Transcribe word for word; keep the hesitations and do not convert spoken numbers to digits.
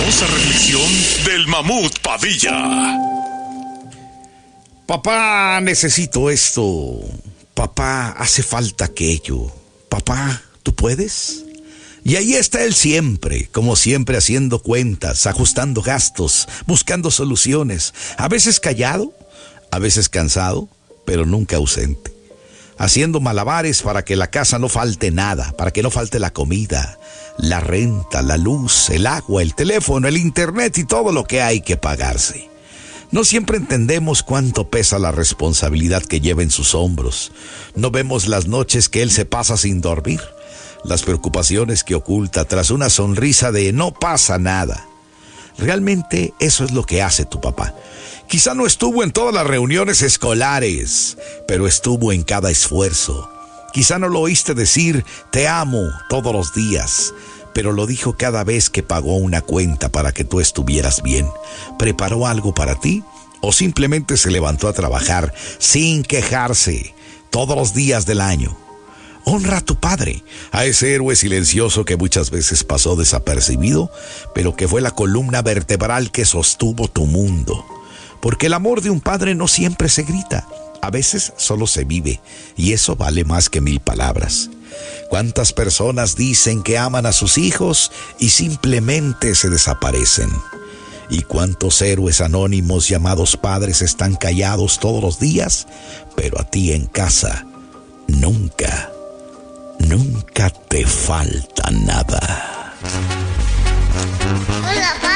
poderosa reflexión del Mamut Padilla. Papá, necesito esto. Papá, hace falta aquello. Papá, ¿tú puedes? Y ahí está él siempre, como siempre, haciendo cuentas, ajustando gastos, buscando soluciones. A veces callado, a veces cansado, pero nunca ausente. Haciendo malabares para que la casa no falte nada, para que no falte la comida, la renta, la luz, el agua, el teléfono, el internet y todo lo que hay que pagarse. No siempre entendemos cuánto pesa la responsabilidad que lleva en sus hombros. No vemos las noches que él se pasa sin dormir, las preocupaciones que oculta tras una sonrisa de no pasa nada. Realmente eso es lo que hace tu papá. Quizá no estuvo en todas las reuniones escolares, pero estuvo en cada esfuerzo. Quizá no lo oíste decir te amo todos los días, pero lo dijo cada vez que pagó una cuenta para que tú estuvieras bien. ¿Preparó algo para ti? ¿O simplemente se levantó a trabajar sin quejarse todos los días del año? Honra a tu padre, a ese héroe silencioso que muchas veces pasó desapercibido, pero que fue la columna vertebral que sostuvo tu mundo. Porque el amor de un padre no siempre se grita, a veces solo se vive, y eso vale más que mil palabras. ¿Cuántas personas dicen que aman a sus hijos y simplemente se desaparecen? ¿Y cuántos héroes anónimos llamados padres están callados todos los días, pero a ti en casa nunca, nunca te falta nada? Hola,